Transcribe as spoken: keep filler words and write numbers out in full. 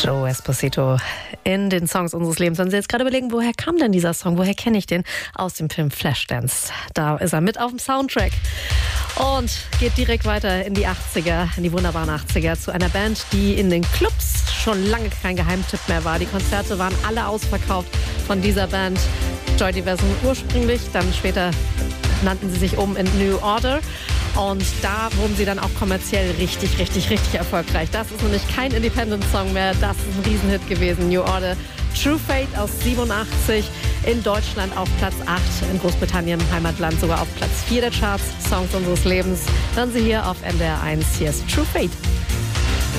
Joe Esposito in den Songs unseres Lebens. Wenn Sie jetzt gerade überlegen, woher kam denn dieser Song? Woher kenne ich den? Aus dem Film Flashdance. Da ist er mit auf dem Soundtrack. Und geht direkt weiter in die achtziger, in die wunderbaren achtziger, zu einer Band, die in den Clubs schon lange kein Geheimtipp mehr war. Die Konzerte waren alle ausverkauft von dieser Band. Joy Division ursprünglich, dann später nannten sie sich um in New Order. Und da wurden sie dann auch kommerziell richtig, richtig, richtig erfolgreich. Das ist nämlich kein Independent-Song mehr. Das ist ein Riesenhit gewesen. New Order, True Fate aus siebenundachtzig. In Deutschland auf Platz acht. In Großbritannien, Heimatland, sogar auf Platz vier der Charts. Songs unseres Lebens. Hören Sie hier auf N D R eins. Hier ist True Fate.